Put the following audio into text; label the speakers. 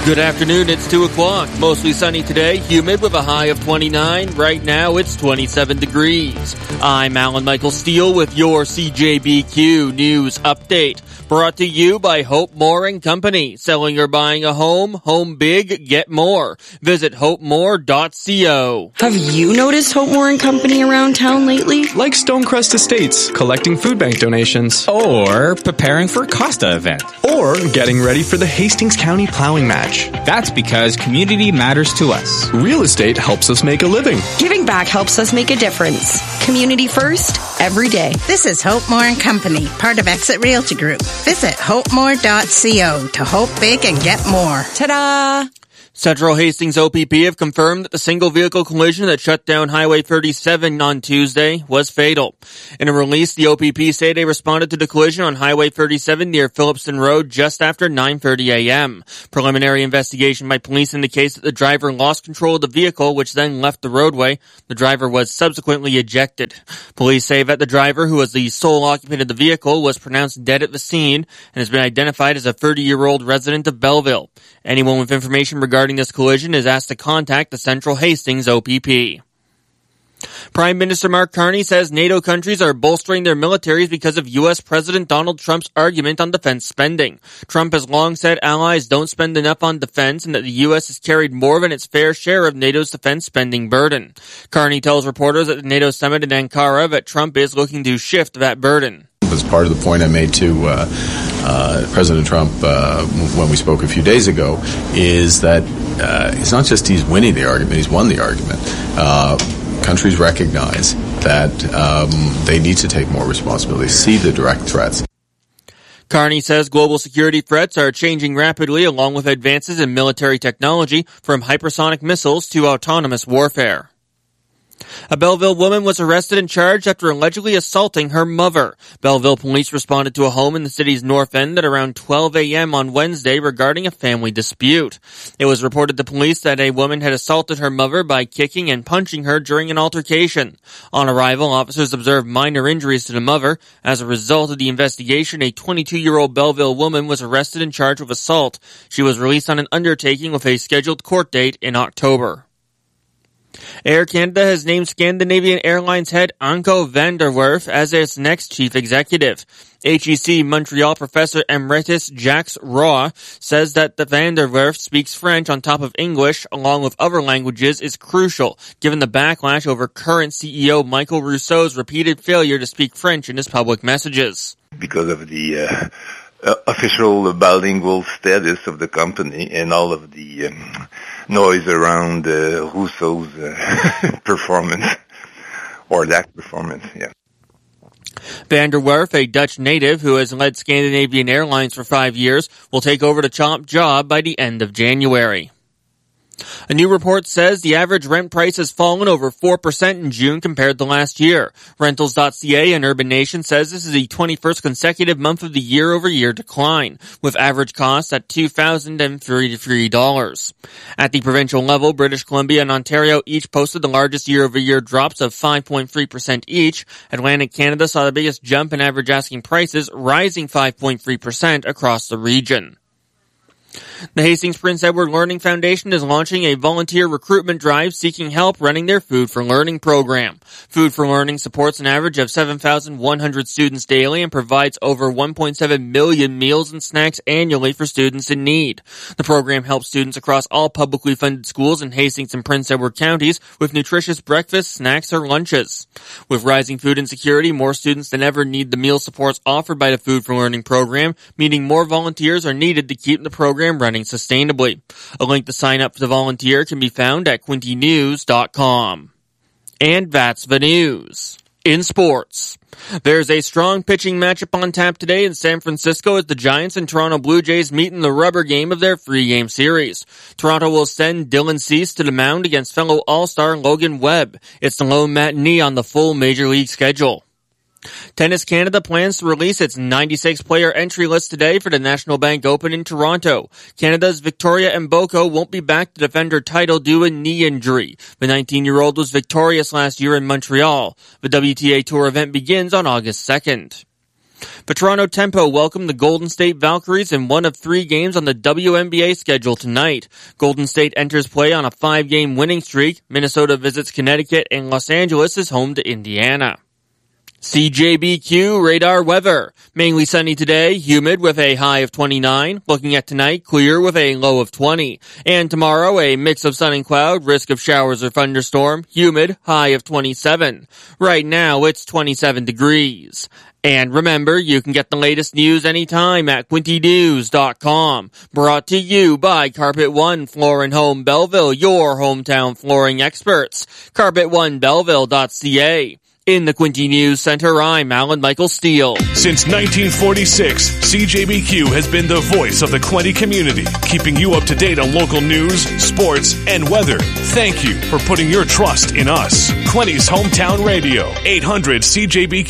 Speaker 1: Good afternoon, it's 2 o'clock. Mostly sunny today, humid with a high of 29. Right now, it's 27 degrees. I'm Alan Michael Steele with your CJBQ News Update. Brought to you by Hope Moore & Company. Selling or buying a home, home big, get more. Visit hopemore.co.
Speaker 2: Have you noticed Hope Moore & Company around town lately?
Speaker 3: Like Stonecrest Estates, collecting food bank donations.
Speaker 4: Or preparing for a Costa event.
Speaker 3: Or getting ready for the Hastings County Plowing Match.
Speaker 4: That's because community matters to us.
Speaker 3: Real estate helps us make a living.
Speaker 2: Giving back helps us make a difference. Community first, every day.
Speaker 5: This is Hope Moore & Company, part of Exit Realty Group. Visit hopemore.co to hope big and get more.
Speaker 2: Ta-da!
Speaker 1: Central Hastings OPP have confirmed that the single vehicle collision that shut down Highway 37 on Tuesday was fatal. In a release, the OPP say they responded to the collision on Highway 37 near Phillipston Road just after 9:30 a.m. Preliminary investigation by police indicates that the driver lost control of the vehicle, which then left the roadway. The driver was subsequently ejected. Police say that the driver, who was the sole occupant of the vehicle, was pronounced dead at the scene and has been identified as a 30-year-old resident of Belleville. Anyone with information regarding this collision is asked to contact the Central Hastings OPP. Prime Minister Mark Carney says NATO countries are bolstering their militaries because of U.S. President Donald Trump's argument on defense spending. Trump has long said allies don't spend enough on defense and that the U.S. has carried more than its fair share of NATO's defense spending burden. Carney tells reporters at the NATO summit in Ankara that Trump is looking to shift that burden.
Speaker 6: As part of the point I made to President Trump when we spoke a few days ago, is that it's not just he's winning the argument, he's won the argument. Countries recognize that they need to take more responsibility, see the direct threats.
Speaker 1: Carney says global security threats are changing rapidly along with advances in military technology from hypersonic missiles to autonomous warfare. A Belleville woman was arrested and charged after allegedly assaulting her mother. Belleville police responded to a home in the city's north end at around 12 a.m. on Wednesday regarding a family dispute. It was reported to police that a woman had assaulted her mother by kicking and punching her during an altercation. On arrival, officers observed minor injuries to the mother. As a result of the investigation, a 22-year-old Belleville woman was arrested and charged with assault. She was released on an undertaking with a scheduled court date in October. Air Canada has named Scandinavian Airlines head Anko van der Werf as its next chief executive. HEC Montreal professor emeritus Jacques Roy says that the van der Werf speaks French on top of English, along with other languages, is crucial, given the backlash over current CEO Michael Rousseau's repeated failure to speak French in his public messages.
Speaker 7: Because of the official bilingual status of the company and all of the noise around Rousseau's performance, or lack of performance, yeah.
Speaker 1: Van der Werf, a Dutch native who has led Scandinavian Airlines for 5 years, will take over the top job by the end of January. A new report says the average rent price has fallen over 4% in June compared to last year. Rentals.ca and Urban Nation says this is the 21st consecutive month of the year-over-year decline, with average costs at $2,033. At the provincial level, British Columbia and Ontario each posted the largest year-over-year drops of 5.3% each. Atlantic Canada saw the biggest jump in average asking prices, rising 5.3% across the region. The Hastings Prince Edward Learning Foundation is launching a volunteer recruitment drive seeking help running their Food for Learning program. Food for Learning supports an average of 7,100 students daily and provides over 1.7 million meals and snacks annually for students in need. The program helps students across all publicly funded schools in Hastings and Prince Edward counties with nutritious breakfasts, snacks, or lunches. With rising food insecurity, more students than ever need the meal supports offered by the Food for Learning program, meaning more volunteers are needed to keep the program running sustainably. A link to sign up to volunteer can be found at quintynews.com. And that's the news. In sports, there's a strong pitching matchup on tap today in San Francisco as the Giants and Toronto Blue Jays meet in the rubber game of their 3-game series. Toronto will send Dylan Cease to the mound against fellow All-Star Logan Webb. It's the lone matinee on the full Major League schedule. Tennis Canada plans to release its 96-player entry list today for the National Bank Open in Toronto. Canada's Victoria Mboko won't be back to defend her title due to a knee injury. The 19-year-old was victorious last year in Montreal. The WTA Tour event begins on August 2nd. The Toronto Tempo welcomed the Golden State Valkyries in one of 3 games on the WNBA schedule tonight. Golden State enters play on a 5-game winning streak. Minnesota visits Connecticut, and Los Angeles is home to Indiana. CJBQ radar weather. Mainly sunny today, humid with a high of 29. Looking at tonight, clear with a low of 20. And tomorrow, a mix of sun and cloud, risk of showers or thunderstorm, humid, high of 27. Right now, it's 27 degrees. And remember, you can get the latest news anytime at QuintyNews.com. Brought to you by Carpet One Floor & Home Belleville, your hometown flooring experts. CarpetOneBelleville.ca. In the Quinty News Center, I'm Alan Michael Steele.
Speaker 8: Since 1946, CJBQ has been the voice of the Quinty community, keeping you up to date on local news, sports, and weather. Thank you for putting your trust in us. Quinty's Hometown Radio, 800 CJBQ.